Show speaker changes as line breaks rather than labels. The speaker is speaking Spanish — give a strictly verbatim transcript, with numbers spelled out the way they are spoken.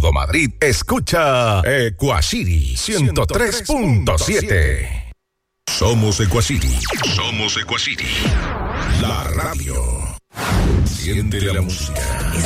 todo Madrid escucha Ecuacity ciento tres punto siete. Somos Ecuacity. Somos Ecuacity. La radio. Siente la música.